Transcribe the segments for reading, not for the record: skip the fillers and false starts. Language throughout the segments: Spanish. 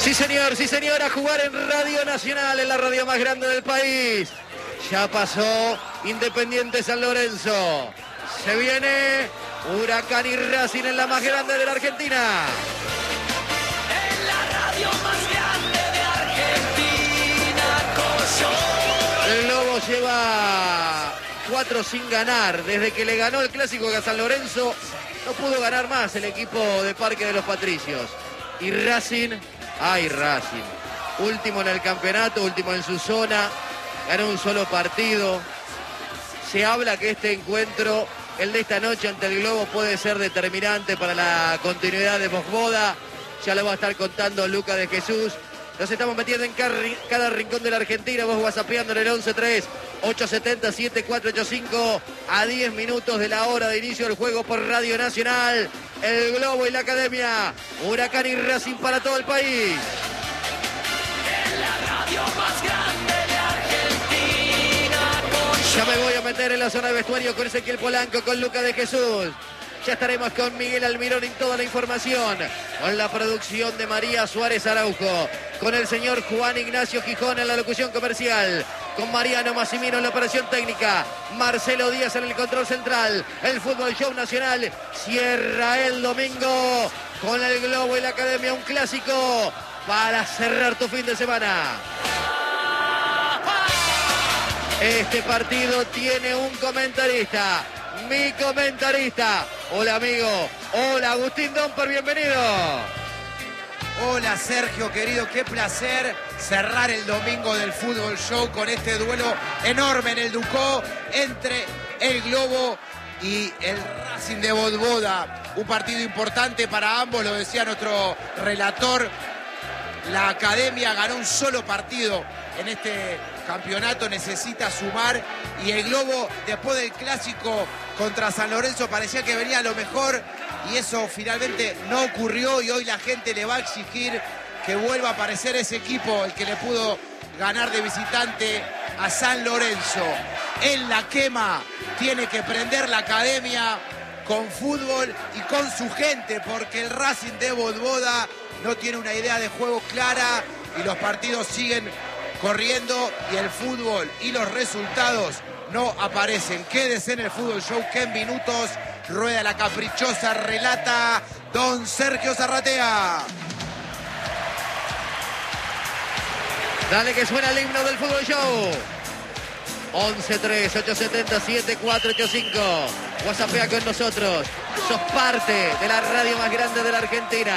Sí señor, a jugar en Radio Nacional, en la radio más grande del país. Ya pasó Independiente San Lorenzo. Se viene Huracán y Racing en la más grande de la Argentina. En la radio más grande de Argentina, Coyo. El Lobo lleva 4 sin ganar. Desde que le ganó el clásico a San Lorenzo, no pudo ganar más el equipo de Parque de los Patricios. Y Racing, Racing. Último en el campeonato, último en su zona. Ganó un solo partido. Se habla que este encuentro, el de esta noche ante el Globo, puede ser determinante para la continuidad de Vojvoda. Ya lo va a estar contando Lucas de Jesús. Nos estamos metiendo en cada rincón de la Argentina. Vos whatsappeando en el 11-3-870-7485 a 10 minutos de la hora de inicio del juego por Radio Nacional. El Globo y la Academia. Huracán y Racing para todo el país. En la radio más grande de Argentina, Coyo. Ya me voy a meter en la zona de vestuario con Ezequiel Polanco, con Lucas de Jesús. Ya estaremos con Miguel Almirón en toda la información. Con la producción de María Suárez Araujo. Con el señor Juan Ignacio Gijón en la locución comercial. Con Mariano Massimino en la operación técnica. Marcelo Díaz en el control central. El Fútbol Show Nacional cierra el domingo con el Globo y la Academia. Un clásico para cerrar tu fin de semana. Este partido tiene un comentarista. Mi comentarista. Hola amigo. Hola Agustín Domper, bienvenido. Hola Sergio querido, qué placer cerrar el domingo del Fútbol Show con este duelo enorme en el Ducó entre el Globo y el Racing de Vojvoda. Un partido importante para ambos, lo decía nuestro relator. La Academia ganó un solo partido en este campeonato, necesita sumar, y el Globo después del clásico contra San Lorenzo parecía que venía lo mejor y eso finalmente no ocurrió, y hoy la gente le va a exigir que vuelva a aparecer ese equipo, el que le pudo ganar de visitante a San Lorenzo. En la quema tiene que prender la Academia con fútbol y con su gente, porque el Racing de Vojvoda no tiene una idea de juego clara y los partidos siguen corriendo y el fútbol y los resultados no aparecen. Quédese en el Fútbol Show, que en minutos rueda la caprichosa, relata don Sergio Zarratea. Dale que suena el himno del Fútbol Show. 11-3-870-7485. WhatsAppea con nosotros. Sos parte de la radio más grande de la Argentina.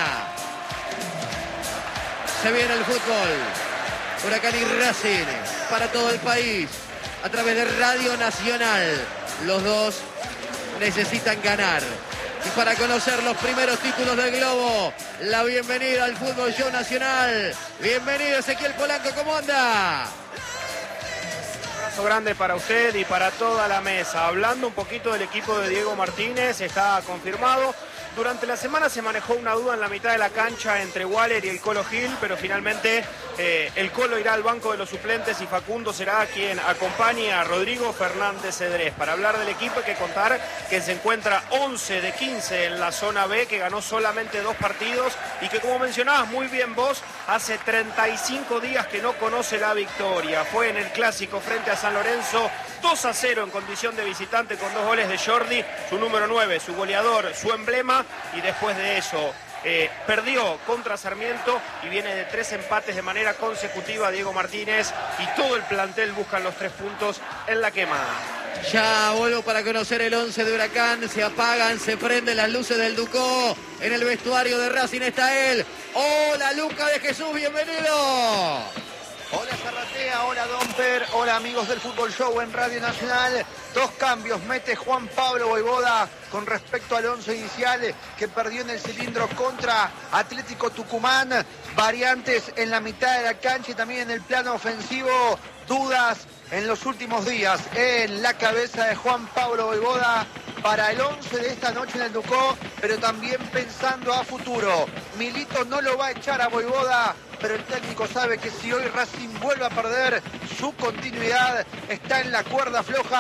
Se viene el fútbol. Huracán y Racing para todo el país a través de Radio Nacional. Los dos necesitan ganar. Y para conocer los primeros títulos del Globo, la bienvenida al Fútbol Show Nacional. Bienvenido Ezequiel Polanco, ¿cómo anda? Un abrazo grande para usted y para toda la mesa. Hablando un poquito del equipo de Diego Martínez, está confirmado. Durante la semana se manejó una duda en la mitad de la cancha entre Waller y el Colo Gil, pero finalmente el Colo irá al banco de los suplentes y Facundo será quien acompañe a Rodrigo Fernández Cedrés. Para hablar del equipo hay que contar que se encuentra 11 de 15 en la zona B, que ganó solamente 2 partidos y que, como mencionabas muy bien vos, hace 35 días que no conoce la victoria. Fue en el clásico frente a San Lorenzo 2-0 en condición de visitante con 2 goles de Jordi, su número 9, su goleador, su emblema, y después de eso perdió contra Sarmiento y viene de 3 empates de manera consecutiva Diego Martínez, y todo el plantel buscan los 3 puntos en la quemada. Ya vuelvo para conocer el 11 de Huracán. Se apagan, se prenden las luces del Ducó. En el vestuario de Racing está él. Hola Lucas de Jesús, bienvenido. Hola Zarratea, hola Domper, hola amigos del Fútbol Show en Radio Nacional. 2 cambios mete Juan Pablo Vojvoda con respecto al 11 inicial que perdió en el cilindro contra Atlético Tucumán. Variantes en la mitad de la cancha y también en el plano ofensivo. Dudas en los últimos días en la cabeza de Juan Pablo Vojvoda para el 11 de esta noche en el Ducó, pero también pensando a futuro. Milito no lo va a echar a Vojvoda, pero el técnico sabe que si hoy Racing vuelve a perder, su continuidad está en la cuerda floja.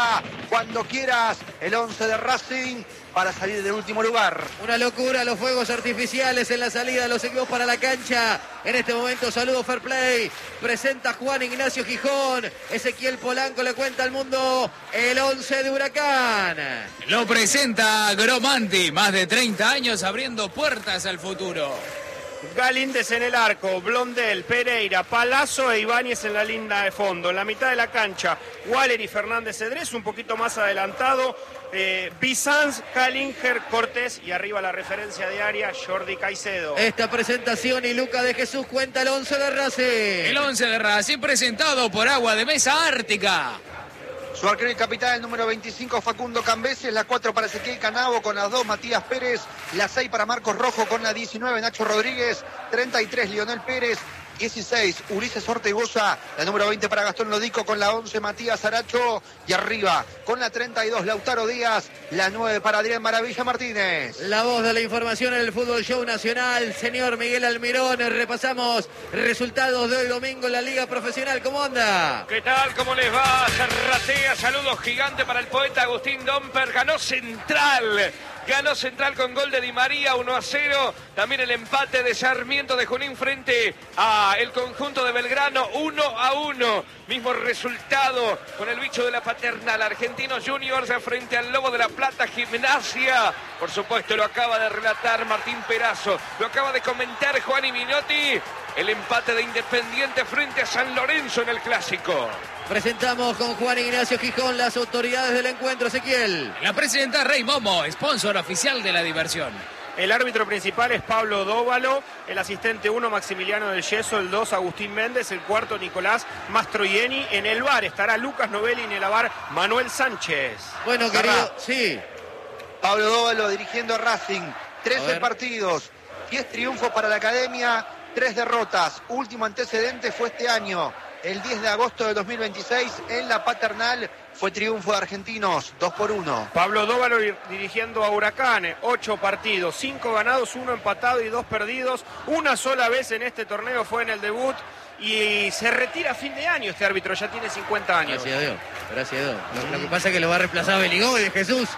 cuando quieras el 11 de Racing para salir del último lugar. Una locura, los fuegos artificiales en la salida de los equipos para la cancha. En este momento, saludo Fair Play. Presenta Juan Ignacio Gijón. Ezequiel Polanco le cuenta al mundo el 11 de Huracán. Lo presenta Gromanti, más de 30 años abriendo puertas al futuro. Galíndez en el arco, Blondel, Pereira, Palazzo e Ibáñez en la línea de fondo. En la mitad de la cancha, Waller y Fernández Cedrés, un poquito más adelantado. Bizanz, Calinger, Cortés y arriba la referencia diaria, Jordi Caicedo. Esta presentación y Luca de Jesús cuenta el 11 de Racing. El 11 de Racing presentado por Agua de Mesa Ártica. Su arquero y capitán, el número 25, Facundo Cambeses. La 4 para Ezequiel Canavo con las 2, Matías Pérez. La 6 para Marcos Rojo con la 19, Nacho Rodríguez. 33, Lionel Pérez. 16, Ulises Ortegoza. La número 20 para Gastón Lodico con la 11, Matías Aracho. Y arriba con la 32, Lautaro Díaz. La 9 para Adrián Maravilla Martínez. La voz de la información en el Fútbol Show Nacional, señor Miguel Almirón. Repasamos resultados de hoy domingo en la Liga Profesional. ¿Cómo anda? ¿Qué tal? ¿Cómo les va? Cerratea, saludos gigante para el poeta Agustín Domper. Ganó Central con gol de Di María, 1-0. También el empate de Sarmiento de Junín frente a el conjunto de Belgrano, 1-1. Mismo resultado con el bicho de la Paternal. Argentinos Juniors frente al Lobo de la Plata, Gimnasia. Por supuesto, lo acaba de relatar Martín Perazo. Lo acaba de comentar Juan Minotti. El empate de Independiente frente a San Lorenzo en el Clásico. Presentamos con Juan Ignacio Gijón las autoridades del encuentro, Ezequiel. La presenta Rey Momo, sponsor oficial de la diversión. El árbitro principal es Pablo Dóvalo, el asistente 1 Maximiliano del Yeso, el 2 Agustín Méndez, el 4 Nicolás Mastroianni. En el VAR estará Lucas Novelli, en el VAR Manuel Sánchez. Bueno, querido, sí. Pablo Dóvalo dirigiendo a Racing. 13 partidos, 10 triunfos para la academia, 3 derrotas. Último antecedente fue este año, el 10 de agosto de 2026, en la Paternal. Fue triunfo de Argentinos, 2-1. Pablo Dóvalo dirigiendo a Huracán, 8 partidos, 5 ganados, 1 empatado y 2 perdidos. Una sola vez en este torneo fue en el debut y se retira a fin de año este árbitro, ya tiene 50 años. Gracias a Dios, gracias a Dios. Lo que pasa es que lo va a reemplazar Beligó y de Jesús.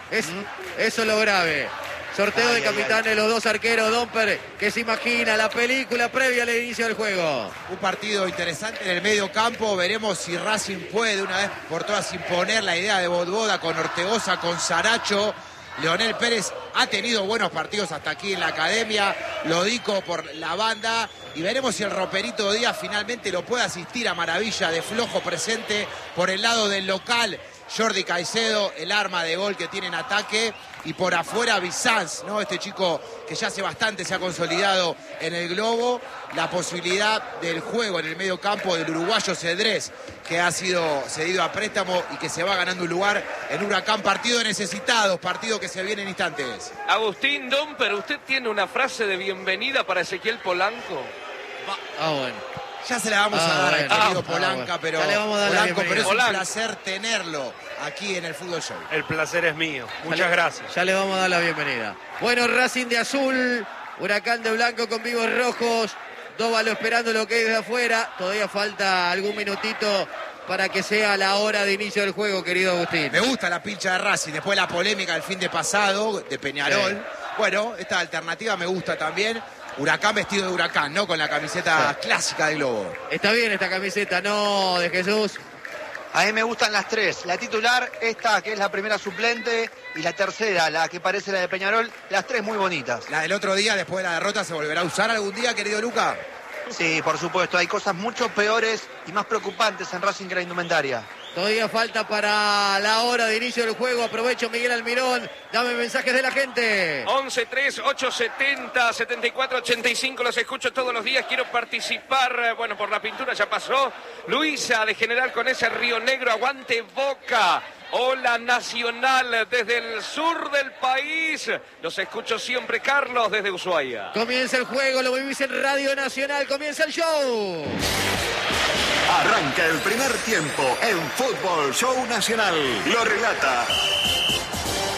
Eso es lo grave. Sorteo de capitanes, los dos arqueros, Domper, que se imagina la película previa al inicio del juego. Un partido interesante en el medio campo. Veremos si Racing puede una vez por todas imponer la idea de Bodboda con Ortegoza, con Saracho. Leonel Pérez ha tenido buenos partidos hasta aquí en la academia. Lodico por la banda. Y veremos si el Roperito Díaz finalmente lo puede asistir a Maravilla de flojo presente por el lado del local. Jordi Caicedo, el arma de gol que tiene en ataque, y por afuera Bizanz, ¿no? Este chico que ya hace bastante se ha consolidado en el globo. La posibilidad del juego en el medio campo del uruguayo Cedrés, que ha sido cedido a préstamo y que se va ganando un lugar en Huracán. Partido de necesitados, partido que se viene en instantes. Agustín Domper, ¿usted tiene una frase de bienvenida para Ezequiel Polanco? Bueno. Ya se la vamos a dar al querido Polanca, bueno. pero, Ya le vamos a dar Polanco, la pero es un Polanco. placer tenerlo aquí en el Fútbol Show. El placer es mío. Muchas gracias. Ya le vamos a dar la bienvenida. Bueno, Racing de azul, Huracán de blanco con vivos rojos. Dóvalo esperando lo que es de afuera. Todavía falta algún minutito para que sea la hora de inicio del juego, querido Agustín. Me gusta la pincha de Racing, después de la polémica del fin de pasado, de Peñarol. Sí. Bueno, esta alternativa me gusta también. Huracán vestido de Huracán, ¿no? Con la camiseta clásica del Globo. Está bien esta camiseta, ¿no, de Jesús? A mí me gustan las 3. La titular, esta que es la primera suplente, y la tercera, la que parece la de Peñarol. Las 3 muy bonitas. La del otro día, después de la derrota, ¿se volverá a usar algún día, querido Luca? Sí, por supuesto. Hay cosas mucho peores y más preocupantes en Racing que la indumentaria. Todavía falta para la hora de inicio del juego. Aprovecho, Miguel Almirón. Dame mensajes de la gente. 11-3-870-74-85. Los escucho todos los días. Quiero participar. Bueno, por la pintura ya pasó. Luisa de General con ese Río Negro. Aguante Boca. Hola Nacional desde el sur del país. Los escucho siempre, Carlos, desde Ushuaia. Comienza el juego, lo vivís en Radio Nacional. Comienza el show. Arranca el primer tiempo en Fútbol Show Nacional. Lo relata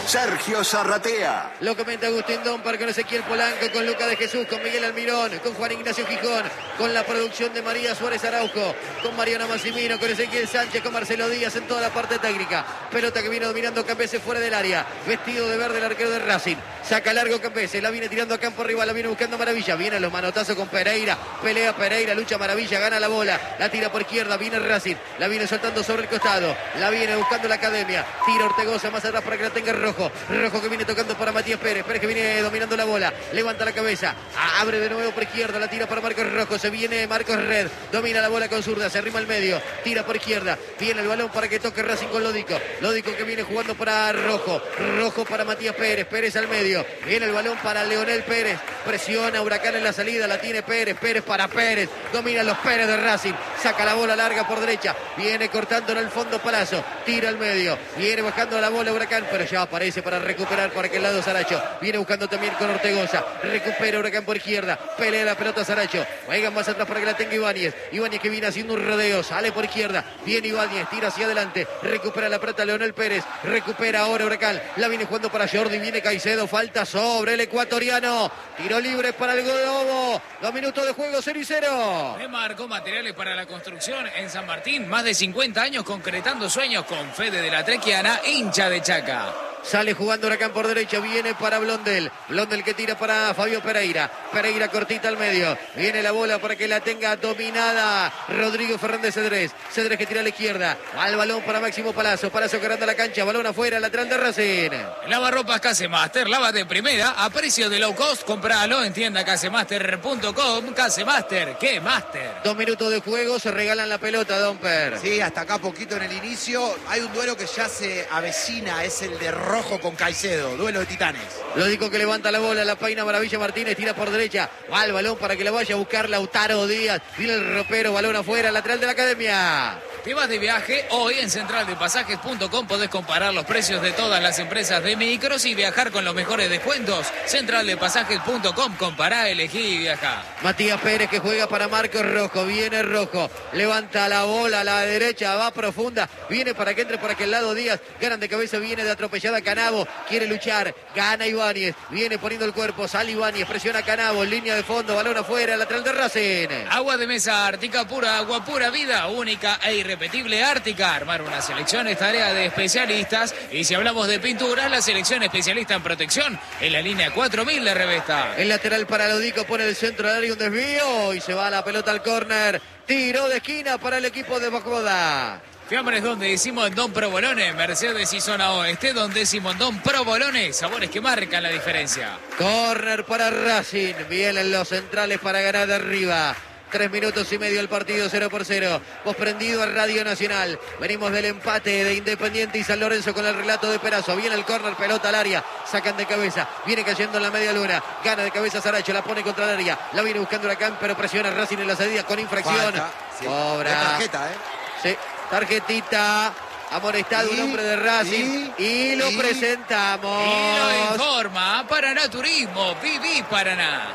Sergio Zarratea. Lo comenta Agustín Domper con Ezequiel Polanco, con Lucas de Jesús, con Miguel Almirón, con Juan Ignacio Gijón, con la producción de María Suárez Araujo, con Mariano Massimino, con Ezequiel Sánchez, con Marcelo Díaz en toda la parte técnica. Pelota que viene dominando Campese fuera del área, vestido de verde el arquero de Racing. Saca largo Campese, la viene tirando a campo arriba, la viene buscando Maravilla. Viene a los manotazos con Pereira, pelea Pereira, lucha Maravilla, gana la bola, la tira por izquierda, viene Racing, la viene soltando sobre el costado, la viene buscando la Academia, tira Ortegoza más atrás para que la tenga Rojo que viene tocando para Matías Pérez que viene dominando la bola, levanta la cabeza, abre de nuevo por izquierda, la tira para Marcos Rojo, se viene Marcos Red, domina la bola con zurda, se arrima al medio, tira por izquierda, viene el balón para que toque Racing con Lódico que viene jugando para Rojo para Matías Pérez al medio, viene el balón para Leonel Pérez, presiona Huracán en la salida, la tiene Pérez para Pérez, domina los Pérez de Racing, saca la bola larga por derecha, viene cortando en el fondo Palazzo, tira al medio, viene bajando la bola Huracán, pero ya aparece para recuperar por aquel lado Saracho, viene buscando también con Ortegoza, recupera Huracán por izquierda, pelea la pelota Saracho, juega más atrás para que la tenga Ibáñez que viene haciendo un rodeo, sale por izquierda, viene Ibáñez, tira hacia adelante, recupera la pelota Leonel Pérez, recupera ahora Huracán, la viene jugando para Jordi, viene Caicedo, falta sobre el ecuatoriano, tiro libre para el Globo, 2 minutos de juego, 0-0. Marcó materiales para la construcción en San Martín, más de 50 años concretando sueños con Fede de la Trequiana, hincha de Chaca. Sale jugando Huracán por derecha, viene para Blondel que tira para Fabio Pereira cortita al medio, viene la bola para que la tenga dominada Rodrigo Fernández Cedrés que tira a la izquierda, al balón para Máximo Palazzo cargando la cancha, balón afuera, lateral de Racing. Lavarropas Casemaster, lava de primera a precio de low cost, compralo en tienda casemaster.com. Casemaster, ¿qué master? 2 minutos de juego, se regalan la pelota, Domper. Sí, hasta acá poquito en el inicio, hay un duelo que ya se avecina, es el de Rojo con Caicedo, duelo de titanes. Lódico que levanta la bola, la peina Maravilla Martínez, tira por derecha, va al balón para que la vaya a buscar Lautaro Díaz, viene el ropero, balón afuera, lateral de la Academia. ¿Te vas de viaje? Hoy en centraldepasajes.com podés comparar los precios de todas las empresas de micros y viajar con los mejores descuentos. Centraldepasajes.com, compará, elegí y viajá. Matías Pérez que juega para Marcos Rojo, viene Rojo, levanta la bola a la derecha, va profunda, viene para que entre por aquel lado Díaz, ganan de cabeza, viene de atropellada Canavo, quiere luchar, gana Ibáñez, viene poniendo el cuerpo, sale Ibáñez, presiona Canavo, línea de fondo, balón afuera, lateral de Racing. Agua de mesa Ártica pura, agua pura vida, única e irrepetible Ártica. Armar una selección es tarea de especialistas y si hablamos de pinturas, la selección especialista en protección en la línea 4000 de Revesta. El lateral para Lódico pone el centro del área, un desvío y se va la pelota al córner. Tiro de esquina para el equipo de Bacoda. Fiambres donde decimos Don Provolone, Mercedes y Zona Oeste, donde decimos Don Provolone, sabores que marcan la diferencia. Córner para Racing, vienen los centrales para ganar de arriba. 3 minutos y medio el partido, 0-0. Vos prendido a Radio Nacional. Venimos del empate de Independiente y San Lorenzo con el relato de Perazo. Viene el córner, pelota al área. Sacan de cabeza. Viene cayendo en la media luna. Gana de cabeza Saracho, la pone contra el área. La viene buscando Huracán, pero presiona Racing en la salida con infracción. Falta, sí. Cobra. De tarjeta, Sí, tarjetita. Amonestado un hombre de Racing. Y lo presentamos. Y lo informa Paraná Turismo. Viví Paraná.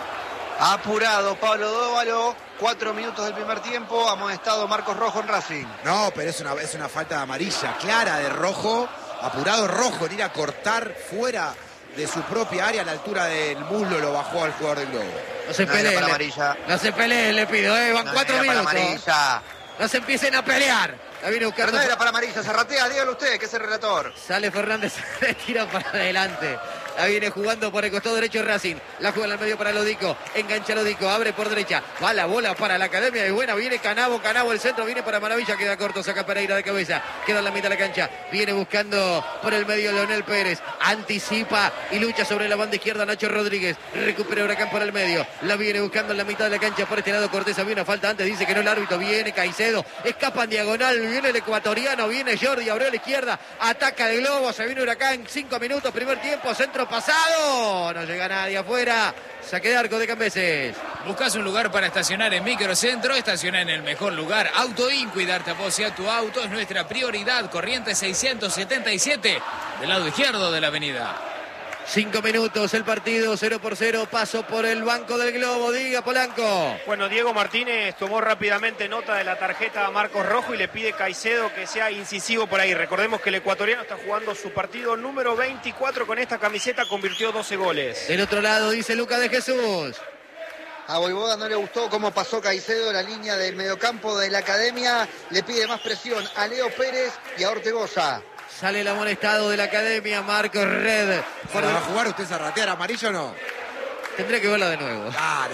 Apurado Pablo Dóvalo, 4 minutos del primer tiempo, amonestado Marcos Rojo en Racing. No, pero es una falta de amarilla clara de Rojo, apurado Rojo en ir a cortar fuera de su propia área, a la altura del muslo lo bajó al jugador del Globo. No se peleen, no se peleen, le pido, van 4 minutos. No se empiecen a pelear. La viene buscando. Pero no era para amarilla, Zarratea, dígalo usted, que es el relator. Sale Fernández, le tira para adelante. La viene jugando por el costado derecho Racing. La juega en el medio para Lódico. Engancha Lódico, abre por derecha. Va la bola para la Academia. Es buena, viene Canavo el centro. Viene para Maravilla, queda corto. Saca Pereira de cabeza. Queda en la mitad de la cancha. Viene buscando por el medio Leonel Pérez. Anticipa y lucha sobre la banda izquierda Nacho Rodríguez. Recupera Huracán por el medio. La viene buscando en la mitad de la cancha. Por este lado Cortés. Había una falta antes. Dice que no el árbitro. Viene Caicedo. Escapa en diagonal. Viene el ecuatoriano. Viene Jordi. Abrió a la izquierda. Ataca el Globo. Se viene Huracán. 5 minutos. Primer tiempo. Centro pasado. No llega nadie afuera. Saque de arco de Cambeses. Buscas un lugar para estacionar en Microcentro. Estaciona en el mejor lugar. Auto Inc. Cuidarte a vos y a tu auto es nuestra prioridad. Corriente 677 del lado izquierdo de la avenida. 5 minutos el partido, 0-0, paso por el banco del Globo. Diga, Polanco. Bueno, Diego Martínez tomó rápidamente nota de la tarjeta a Marcos Rojo y le pide a Caicedo que sea incisivo por ahí. Recordemos que el ecuatoriano está jugando su partido número 24 con esta camiseta, convirtió 12 goles. Del otro lado dice Lucas de Jesús. A Voivoda no le gustó cómo pasó Caicedo la línea del mediocampo de la Academia. Le pide más presión a Leo Pérez y a Ortegoza. Sale el amonestado de la Academia, Marcos Red. ¿Va a jugar usted Zarratea amarillo o no? Tendré que verla de nuevo.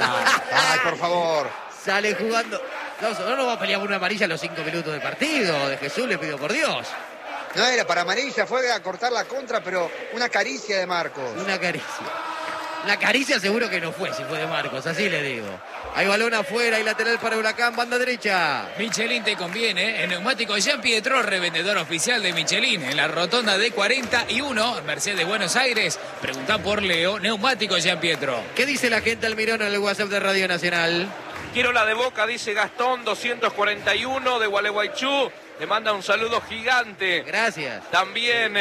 Ay, por favor. Sale jugando. No nos va a pelear por una amarilla en los 5 minutos de partido. De Jesús le pido por Dios. No era para amarilla, fue a cortar la contra, pero una caricia de Marcos. Una caricia. La caricia seguro que no fue, si fue de Marcos, así le digo. Hay balón afuera y lateral para Huracán, banda derecha. Michelin te conviene. En neumático Jean Pietro, revendedor oficial de Michelin. En la rotonda de 41, Mercedes Buenos Aires. Preguntá por Leo, neumático Jean Pietro. ¿Qué dice la gente Almirón en el WhatsApp de Radio Nacional? Quiero la de Boca, dice Gastón, 241 de Gualeguaychú. Le manda un saludo gigante. Gracias. También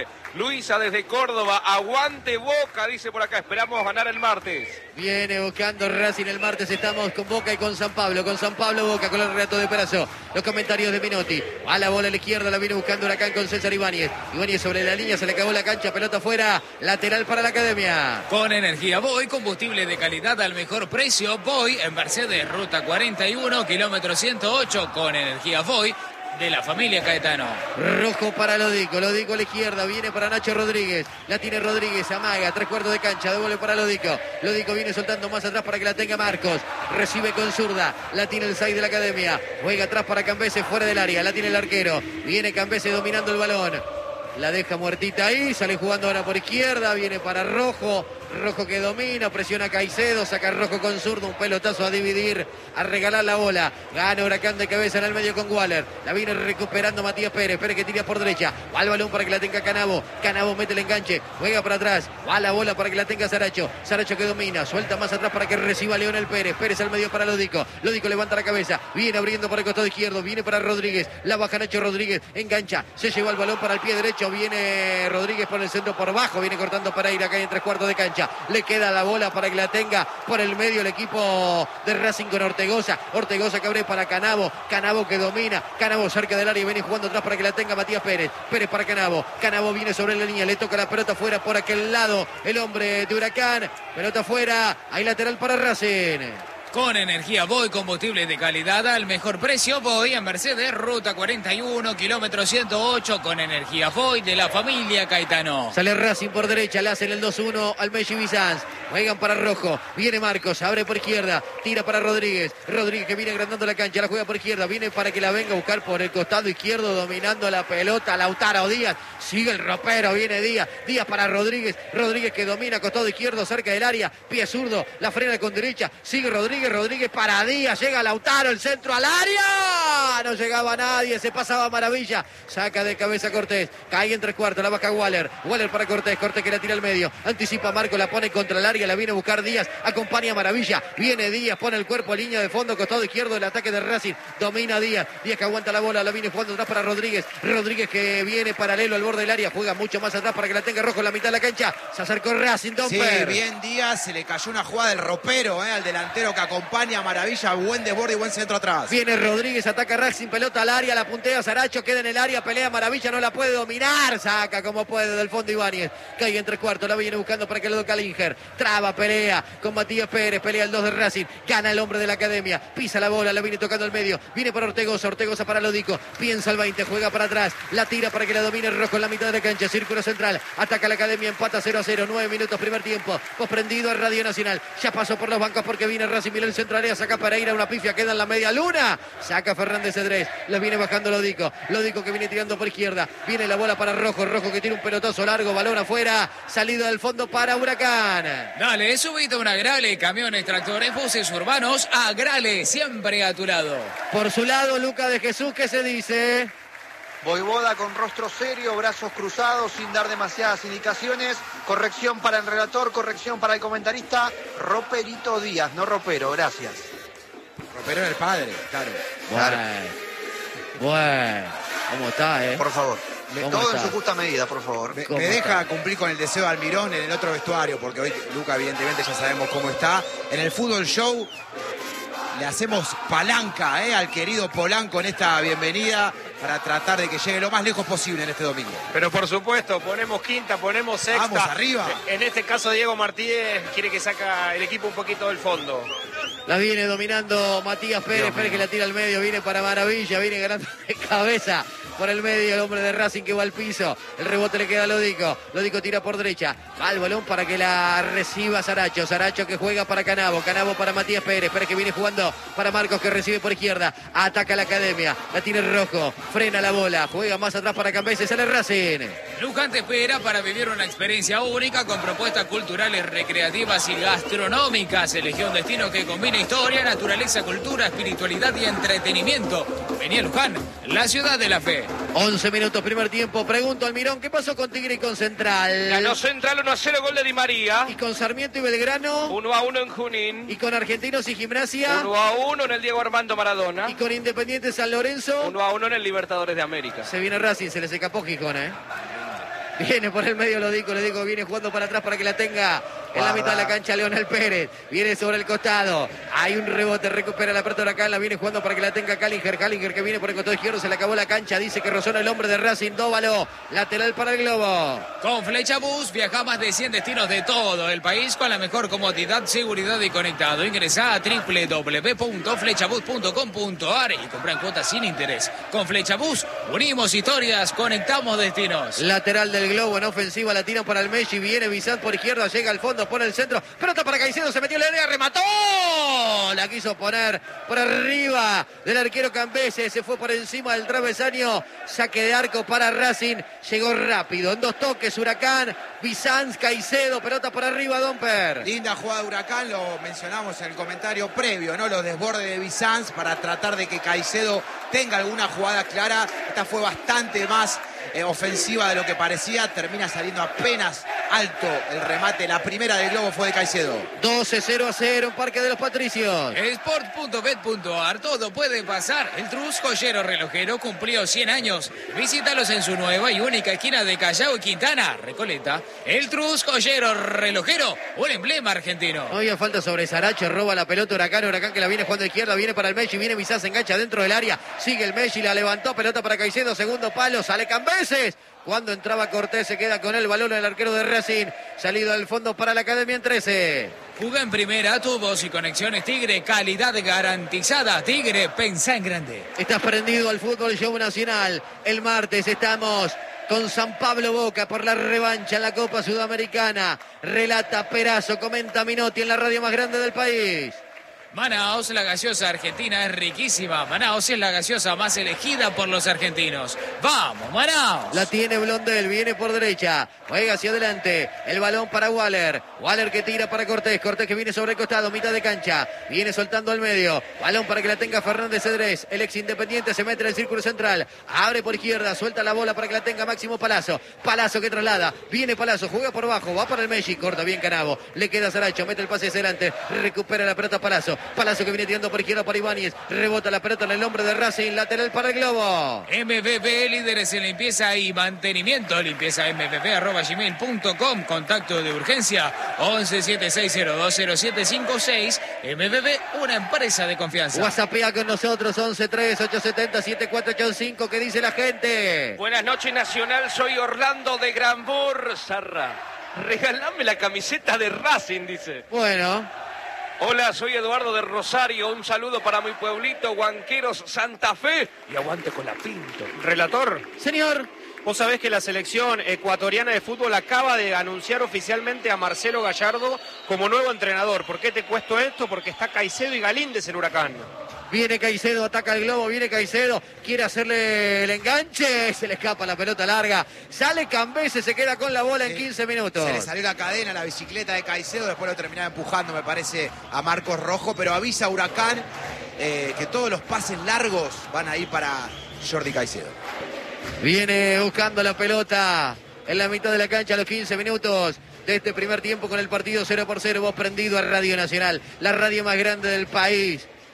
Luisa desde Córdoba. Aguante Boca, dice por acá. Esperamos ganar el martes. Viene buscando Racing el martes. Estamos con Boca y con San Pablo. Con San Pablo, Boca, con el relato de Perazo. Los comentarios de Minotti. A la bola a la izquierda, la viene buscando Huracán con César Ibáñez. Ibáñez sobre la línea, se le acabó la cancha. Pelota afuera. Lateral para la Academia. Con energía Voy, combustible de calidad al mejor precio. Voy en Mercedes, ruta 41, kilómetro 108. Con energía Voy, de la familia Caetano. Rojo para Lodico. Lodico a la izquierda. Viene para Nacho Rodríguez. La tiene Rodríguez. Amaga. 3/4 de cancha. Devuelve para Lodico. Lodico viene soltando más atrás para que la tenga Marcos. Recibe con zurda. La tiene el 6 de la Academia. Juega atrás para Cambese fuera del área. La tiene el arquero. Viene Cambese dominando el balón. La deja muertita ahí. Sale jugando ahora por izquierda. Viene para Rojo. Rojo que domina, presiona a Caicedo, saca Rojo con zurdo, un pelotazo a dividir, a regalar la bola. Gana Huracán de cabeza en el medio con Waller. La viene recuperando Matías Pérez. Pérez que tira por derecha. Va al balón para que la tenga Canavo. Canavo mete el enganche. Juega para atrás. Va la bola para que la tenga Saracho. Saracho que domina. Suelta más atrás para que reciba Leonel Pérez. Pérez al medio para Lodico. Lodico levanta la cabeza. Viene abriendo por el costado izquierdo. Viene para Rodríguez. La baja Nacho Rodríguez. Engancha. Se lleva el balón para el pie derecho. Viene Rodríguez por el centro por bajo. Viene cortando para ir acá en 3/4 de cancha. Le queda la bola para que la tenga por el medio el equipo de Racing con Ortegoza. Ortegoza que abre para Canavo. Canavo que domina. Canavo cerca del área y viene jugando atrás para que la tenga Matías Pérez. Pérez para Canavo. Canavo viene sobre la línea. Le toca la pelota fuera por aquel lado. El hombre de Huracán. Pelota fuera. Hay lateral para Racing. Con energía Voy, combustible de calidad al mejor precio. Voy en Mercedes, ruta 41, kilómetro 108. Con energía Voy, de la familia Caetano. Sale Racing por derecha, le hacen el 2-1 al Messi Bizanz. Juegan para Rojo, viene Marcos, abre por izquierda, tira para Rodríguez. Rodríguez que viene agrandando la cancha, la juega por izquierda, viene para que la venga a buscar por el costado izquierdo, dominando la pelota. Lautaro Díaz, sigue el ropero, viene Díaz. Díaz para Rodríguez, Rodríguez que domina costado izquierdo cerca del área, pie zurdo, la frena con derecha, sigue Rodríguez. Rodríguez para Díaz, llega Lautaro, el centro al área, no llegaba nadie, se pasaba maravilla, saca de cabeza Cortés, cae en 3/4, la baja Waller para Cortés, Cortés que la tira al medio, anticipa Marco, la pone contra el área, la viene a buscar Díaz, acompaña a Maravilla, viene Díaz, pone el cuerpo, línea de fondo, costado izquierdo del ataque de Racing, domina Díaz, Díaz que aguanta la bola, la viene jugando atrás para Rodríguez, Rodríguez que viene paralelo al borde del área, juega mucho más atrás para que la tenga Rojo en la mitad de la cancha, se acercó Racing, Domper. Sí, bien Díaz, se le cayó una jugada del ropero, al delantero que acompaña a Maravilla, buen desborde y buen centro atrás. Viene Rodríguez, ataca Racing, pelota al área, la puntea Saracho, queda en el área, pelea Maravilla, no la puede dominar, saca como puede del fondo Ibáñez, cae en 3/4, la viene buscando para que lo toque Linger, traba, pelea con Matías Pérez, pelea el 2 de Racing, gana el hombre de la Academia, pisa la bola, la viene tocando al medio, viene para Ortegoza, Ortegoza para Lodico, piensa el 20, juega para atrás, la tira para que la domine Rojo en la mitad de la cancha, círculo central, ataca la Academia, empata 0-0, 9 minutos primer tiempo, posprendido a Radio Nacional, ya pasó por los bancos porque viene Racing, mira el centro área, saca Pereira, una pifia, queda en la media luna, saca Fernández Cedrés, la viene bajando Lodico, Lodico que viene tirando por izquierda, viene la bola para Rojo, Rojo que tiene un pelotazo largo, balón afuera, salida del fondo para Huracán. Dale, subite una Grale, camiones, tractores, buses urbanos, a Grale, siempre a tu lado. Por su lado, Lucas de Jesús, ¿qué se dice? Voivoda con rostro serio, brazos cruzados, sin dar demasiadas indicaciones. Corrección para el relator, corrección para el comentarista. Roperito Díaz, no Ropero, gracias. Ropero era el padre, claro. Bueno, ¿cómo está, Por favor. Todo en está? su justa medida, por favor. Me ¿Cómo deja está? cumplir con el deseo de Almirón en el otro vestuario, porque hoy Luca evidentemente ya sabemos cómo está. En el Fútbol Show le hacemos palanca al querido Polanco en esta bienvenida para tratar de que llegue lo más lejos posible en este domingo. Pero por supuesto, ponemos quinta, ponemos sexta. Vamos arriba. En este caso, Diego Martínez quiere que saca el equipo un poquito del fondo. La viene dominando Matías Pérez. Pérez que la tira al medio. Viene para Maravilla. Viene ganando de cabeza por el medio el hombre de Racing que va al piso. El rebote le queda a Lodico. Lodico tira por derecha. Va el balón para que la reciba Saracho. Saracho que juega para Canavo. Canavo para Matías Pérez. Pérez que viene jugando para Marcos que recibe por izquierda. Ataca la academia. La tiene Rojo. Frena la bola. Juega más atrás para Cambeses. Sale Racing. Luján te espera para vivir una experiencia única con propuestas culturales, recreativas y gastronómicas. Elige un destino que combina historia, naturaleza, cultura, espiritualidad y entretenimiento. Vení a Luján, la ciudad de la fe. 11 minutos primer tiempo. Pregunto al Mirón, ¿qué pasó con Tigre y con Central? Ganó Central 1-0, gol de Di María. Y con Sarmiento y Belgrano. 1-1 en Junín. Y con Argentinos y Gimnasia. 1-1 en el Diego Armando Maradona. Y con Independiente San Lorenzo. 1-1 en el Libertadores de América. Se viene Racing, se les escapó Gijón, Viene por el medio Lodico viene jugando para atrás para que la tenga en la mitad de la cancha Leonel Pérez. Viene sobre el costado. Hay un rebote, recupera la pelota Huracán, la viene jugando para que la tenga Callinger. Callinger que viene por el costado izquierdo, se le acabó la cancha. Dice que rozó el hombre de Racing, Dóvalo. Lateral para el Globo. Con Flecha Bus viaja a más de 100 destinos de todo el país con la mejor comodidad, seguridad y conectado. Ingresá a www.flechabus.com.ar y compra en cuotas sin interés. Con Flecha Bus unimos historias, conectamos destinos. Lateral del Globo en ofensiva, la tiran para el Messi. Viene Bizant por izquierda, llega al fondo, pone el centro. Pelota para Caicedo, se metió en la área, remató. La quiso poner por arriba del arquero Cambeses. Se fue por encima del travesaño. Saque de arco para Racing. Llegó rápido. En dos toques, Huracán, Bizant, Caicedo. Pelota por arriba, Domper. Linda jugada de Huracán, lo mencionamos en el comentario previo, ¿no? Los desbordes de Bizanz para tratar de que Caicedo tenga alguna jugada clara. Esta fue bastante más ofensiva de lo que parecía. Termina saliendo apenas alto el remate. La primera del Globo fue de Caicedo. 12-0-0 en Parque de los Patricios. Sport.bet.ar, todo puede pasar. El Trus Joyero Relojero cumplió 100 años. Visítalos en su nueva y única esquina de Callao y Quintana, Recoleta. El Trus Joyero Relojero, un emblema argentino. No había falta sobre Saracho, roba la pelota Huracán. Huracán que la viene jugando a izquierda, viene para el Messi, viene Bizán, se engancha dentro del área. Sigue el Messi, la levantó, pelota para Caicedo, segundo palo, sale Cambeses. Cuando entraba Cortés se queda con el balón el arquero de Racing. Salido al fondo para la Academia en 13. Juga en primera, tu voz y conexiones Tigre, calidad garantizada. Tigre, pensá en grande. Estás prendido al fútbol show nacional. El martes estamos con San Pablo Boca por la revancha en la Copa Sudamericana. Relata Perazo, comenta Minotti en la radio más grande del país. Manaos, la gaseosa argentina es riquísima. Manaos es la gaseosa más elegida por los argentinos. ¡Vamos, Manaos! La tiene Blondel, viene por derecha, juega hacia adelante, el balón para Waller. Waller que tira para Cortés, Cortés que viene sobre el costado, mitad de cancha, viene soltando al medio, balón para que la tenga Fernández Cedrés, el ex Independiente se mete en el círculo central, abre por izquierda, suelta la bola para que la tenga Máximo Palazzo. Palazzo que traslada, viene Palazzo, juega por abajo, va para el Messi, corta bien Canavo, le queda Saracho, mete el pase hacia adelante, recupera la pelota Palazzo. Palazzo que viene tirando por izquierda para Ibáñez. Rebota la pelota en el hombre de Racing. Lateral para el Globo. MVP, líderes en limpieza y mantenimiento. Limpieza mvp@gmail.com. Contacto de urgencia 1176020756. MVP, una empresa de confianza. WhatsAppea con nosotros 1138707485. ¿Qué dice la gente? Buenas noches, Nacional. Soy Orlando de Granbur. Sarra, regalame la camiseta de Racing, dice. Bueno. Hola, soy Eduardo de Rosario. Un saludo para mi pueblito, Huanqueros, Santa Fe. Y aguante con la Pinto. Relator, Señor. vos sabés que la selección ecuatoriana de fútbol acaba de anunciar oficialmente a Marcelo Gallardo como nuevo entrenador. ¿Por qué te cuento esto? Porque está Caicedo y Galíndez en Huracán. Viene Caicedo, ataca el Globo, viene Caicedo, quiere hacerle el enganche, se le escapa la pelota larga, sale Cambeses, se queda con la bola en 15 minutos. Se le salió la cadena, la bicicleta de Caicedo, después lo terminaba empujando, me parece, a Marcos Rojo, pero avisa a Huracán que todos los pases largos van a ir para Jordi Caicedo. Viene buscando la pelota en la mitad de la cancha a los 15 minutos de este primer tiempo con el partido 0-0. Vos prendido a Radio Nacional, la radio más grande del país.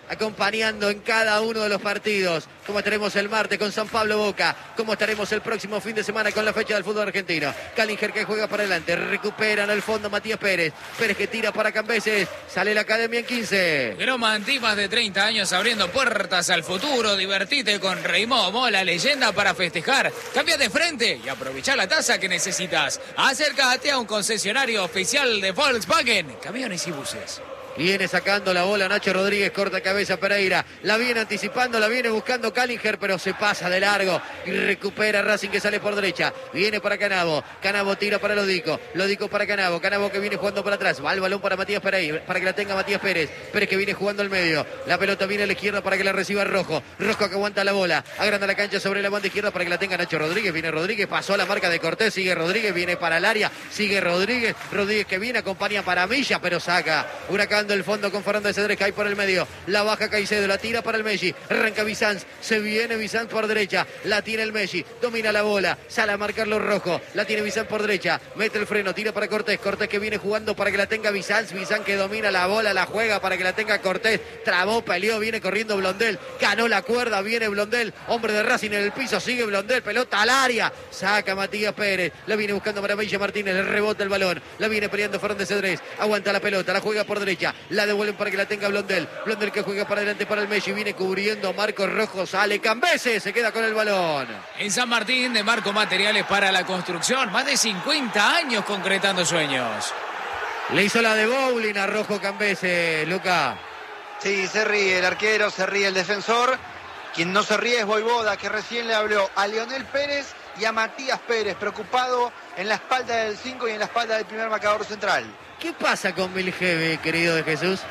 acompañando en cada uno de los partidos. Como estaremos el martes con San Pablo Boca, como estaremos el próximo fin de semana con la fecha del fútbol argentino. Kallinger que juega para adelante, recupera en el fondo Matías Pérez. Pérez que tira para Cambeses, sale la academia en 15. Gromanti, más de 30 años abriendo puertas al futuro. Divertite con Reimomo, la leyenda para festejar. Cambia de frente y aprovecha la tasa que necesitas. Acércate a un concesionario oficial de Volkswagen, camiones y buses. Viene sacando la bola Nacho Rodríguez, corta cabeza Pereira. La viene anticipando, la viene buscando Kallinger, pero se pasa de largo. Y recupera Racing que sale por derecha. Viene para Canavo. Canavo tira para Lodico. Lodico para Canavo. Canavo que viene jugando para atrás. Va el balón para Matías Pereira, para que la tenga Matías Pérez. Pérez que viene jugando al medio. La pelota viene a la izquierda para que la reciba Rojo. Rojo que aguanta la bola. Agranda la cancha sobre la banda izquierda para que la tenga Nacho Rodríguez. Viene Rodríguez, pasó la marca de Cortés. Sigue Rodríguez, viene para el área. Sigue Rodríguez. Rodríguez que viene, acompaña para Milla, pero saca. Huracán del fondo con Fernández Cedrés, que hay por el medio. La baja Caicedo, la tira para el Messi. Arranca Bizanz, se viene Bizanz por derecha. La tiene el Messi, domina la bola. Sale a marcarlo Rojo. La tiene Bizanz por derecha. Mete el freno, tira para Cortés. Cortés que viene jugando para que la tenga Bizanz. Bizanz que domina la bola, la juega para que la tenga Cortés. Trabó, peleó, viene corriendo Blondel. Ganó la cuerda, viene Blondel. Hombre de Racing en el piso, sigue Blondel. Pelota al área. Saca Matías Pérez. La viene buscando para Milla Martínez. Le rebota el balón. La viene peleando Fernández Cedrés. Aguanta la pelota, la juega por derecha. La devuelven para que la tenga Blondel. Blondel que juega para adelante para el Messi. Viene cubriendo Marcos Rojo. Sale Cambeses. Se queda con el balón. En San Martín, de Marco Materiales para la construcción. Más de 50 años concretando sueños. Le hizo la de bowling a Rojo Cambeses, Luca. Sí, se ríe el arquero, se ríe el defensor. Quien no se ríe es Voivoda, que recién le habló a Leonel Pérez y a Matías Pérez, preocupado en la espalda del 5 y en la espalda del primer marcador central. ¿Qué pasa con Milheve, querido de Jesús?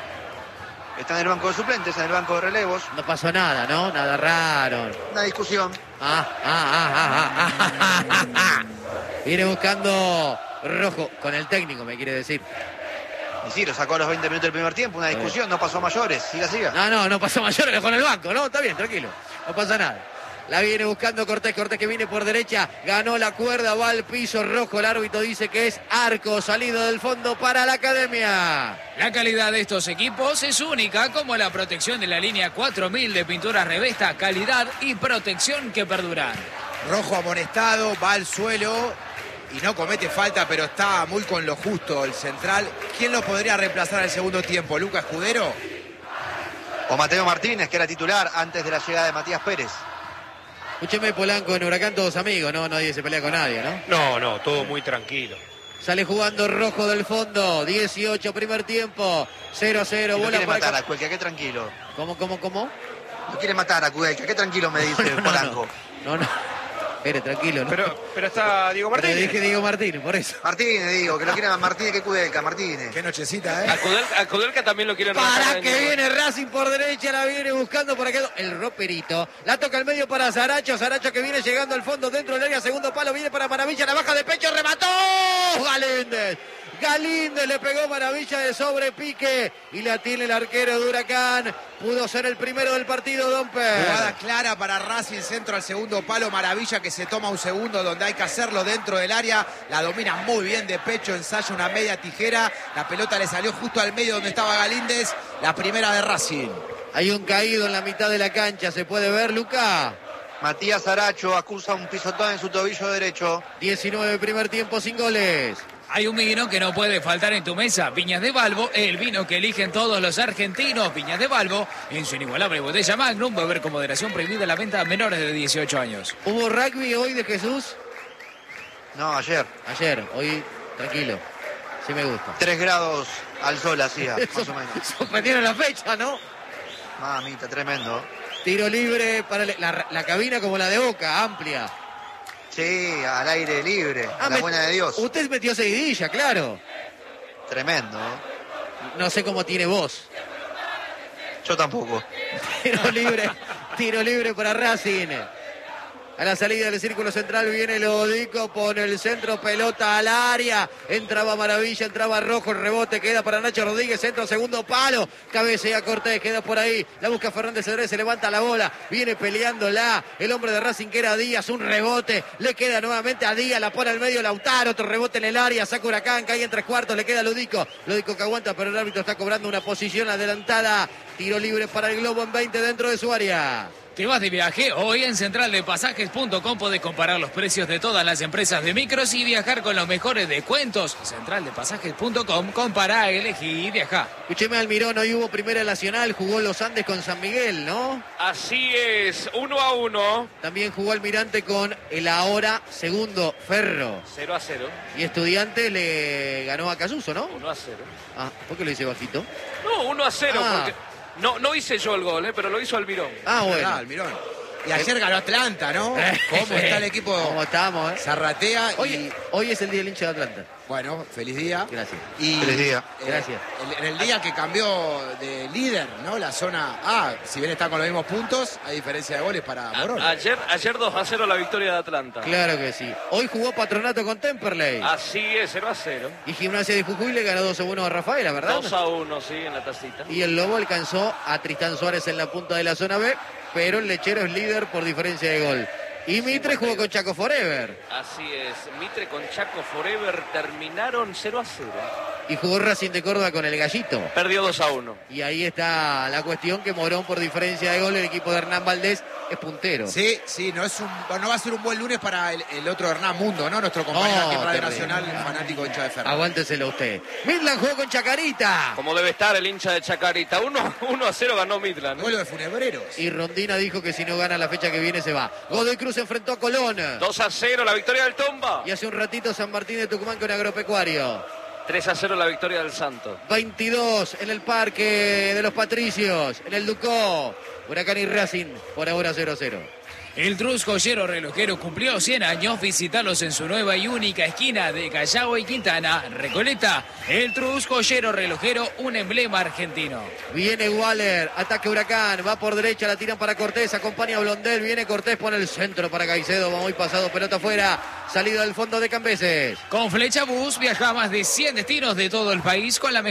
Está en el banco de suplentes, en el banco de relevos. No pasó nada, ¿no? Nada raro. Una discusión. Viene buscando Rojo con el técnico, me quiere decir. Y sí, lo sacó a los 20 minutos del primer tiempo, una discusión, no pasó a mayores. Siga. No pasó mayores con el banco, ¿no? Está bien, tranquilo. No pasa nada. La viene buscando Cortés que viene por derecha, ganó la cuerda, va al piso Rojo, el árbitro dice que es arco, salido del fondo para la academia. La calidad de estos equipos es única, como la protección de la línea 4000 de pinturas Revesta, calidad y protección que perduran. Rojo amonestado, va al suelo y no comete falta, pero está muy con lo justo el central. ¿Quién lo podría reemplazar al segundo tiempo? ¿Lucas Escudero? O Mateo Martínez, que era titular antes de la llegada de Matías Pérez. Escúcheme, Polanco, en Huracán todos amigos, ¿no? Nadie se pelea con nadie, ¿no? No, todo muy tranquilo. Sale jugando Rojo del fondo, 18 primer tiempo, 0-0, No bola quiere para... matar a Cuelca, qué tranquilo. ¿Cómo? No quiere matar a Cuelca, qué tranquilo me dice Polanco. No. Espere, tranquilo, ¿no? Pero está Diego Pero Martínez. dije Diego Martínez, por eso. Martínez, digo, que lo quiere más Martínez que Kudelka, Martínez. Qué nochecita, ¿eh? A Kudelka también lo quieren Para rebajar que en- viene Racing por derecha, la viene buscando por acá. El roperito. La toca al medio para Saracho. Saracho que viene llegando al fondo dentro del área. Segundo palo viene para Maravilla. La baja de pecho. Remató Galíndez. Galíndez le pegó Maravilla de sobrepique. Y la tiene el arquero de Huracán. Pudo ser el primero del partido, Domper. Jugada clara para Racing, centro al segundo palo. Maravilla que se toma un segundo donde hay que hacerlo dentro del área. La domina muy bien de pecho, ensaya una media tijera. La pelota le salió justo al medio donde estaba Galíndez. La primera de Racing. Hay un caído en la mitad de la cancha. ¿Se puede ver, Luca? Matías Aracho acusa un pisotón en su tobillo derecho. 19 primer tiempo sin goles. Hay un vino que no puede faltar en tu mesa. Viñas de Balbo, el vino que eligen todos los argentinos. Viñas de Balbo, en su inigualable botella Magnum. Beber con moderación, prohibida la venta a menores de 18 años. ¿Hubo rugby hoy de Jesús? No, ayer. Ayer, hoy tranquilo. Sí me gusta. 3 grados al sol hacía, más o menos. Suspendieron la fecha, ¿no? Mamita, tremendo. Tiro libre para la cabina como la de Boca, amplia. Sí, al aire libre, a la buena de Dios. Usted metió seguidilla, claro. Tremendo. No sé cómo tiene voz. Yo tampoco. Tiro libre para Racing. A la salida del círculo central viene Lodico, pone el centro, pelota al área. Entraba Maravilla, entraba Rojo, el rebote queda para Nacho Rodríguez, centro, segundo palo. Cabecea Cortés, queda por ahí. La busca Fernández Cedrés, se levanta la bola. Viene peleándola el hombre de Racing que era Díaz, un rebote. Le queda nuevamente a Díaz, la pone al medio Lautaro, otro rebote en el área. Saca Huracán, cae en 3/4, le queda Lodico. Lodico que aguanta, pero el árbitro está cobrando una posición adelantada. Tiro libre para el Globo en 20 dentro de su área. ¿Te vas de viaje? Hoy en centraldepasajes.com podés comparar los precios de todas las empresas de micros y viajar con los mejores descuentos. Centraldepasajes.com, compará, elegí y viajá. Escúcheme, Almirón, hoy hubo Primera Nacional, jugó Los Andes con San Miguel, ¿no? Así es, 1-1. También jugó Almirante con el ahora segundo Ferro. 0-0. Y Estudiante le ganó a Cayuso, ¿no? 1-0. Ah, ¿por qué lo dice bajito? No, 1-0, Ah. porque no hice yo el gol, pero lo hizo Almirón. Ah, bueno. Almirón. Y ayer ganó Atlanta, ¿no? ¿Cómo está el equipo? ¿Cómo estamos, Zarratea. Hoy es el día del hincha de Atlanta. Bueno, feliz día. Gracias. Y, Feliz día. Gracias. En el día que cambió de líder, ¿no? La zona A, si bien está con los mismos puntos, hay diferencia de goles para Morón. Ayer 2-0 la victoria de Atlanta. Claro que sí. Hoy jugó Patronato con Temperley. Así es, 0-0. Y Gimnasia de Jujuy le ganó 2-1 a Rafaela, ¿verdad? 2-1, sí, en la tacita. Y el Lobo alcanzó a Tristán Suárez en la punta de la zona B, pero el Lechero es líder por diferencia de gol. Y Mitre jugó con Chaco Forever. Así es, Mitre con Chaco Forever terminaron 0-0. Y jugó Racing de Córdoba con el Gallito. Perdió 2-1. Y ahí está la cuestión que Morón por diferencia de gol, el equipo de Hernán Valdés es puntero. Sí, no va a ser un buen lunes para el otro Hernán Mundo, ¿no? Nuestro compañero aquí en Radio terrible. Nacional, fanático hincha de Ferro. Aguánteselo usted. Midland jugó con Chacarita. Como debe estar el hincha de Chacarita. 1-0 ganó Midland. Duelo de funebreros. Y Rondina dijo que si no gana la fecha que viene se va. Godoy Cruz enfrentó a Colón. 2-0 la victoria del Tomba. Y hace un ratito San Martín de Tucumán con Agropecuario. 3-0 la victoria del Santo. 22 en el Parque de los Patricios, en el Ducó. Huracán y Racing, por ahora 0-0. El Trus Joyero Relojero cumplió 100 años. Visítalos en su nueva y única esquina de Callao y Quintana, Recoleta. El Trus Joyero Relojero, un emblema argentino. Viene Waller, ataque Huracán, va por derecha, la tiran para Cortés, acompaña a Blondel, viene Cortés, pone el centro para Caicedo, va muy pasado, pelota afuera, salida del fondo de Cambeses. Con Flecha Bus viaja a más de 100 destinos de todo el país con la mejor